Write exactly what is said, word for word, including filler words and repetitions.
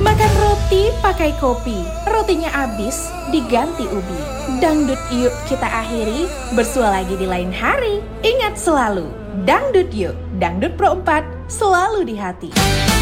Makan roti pakai kopi, rotinya habis diganti ubi. Dangdut yuk kita akhiri, bersua lagi di lain hari. Ingat selalu, dangdut yuk, dangdut pro empat selalu di hati.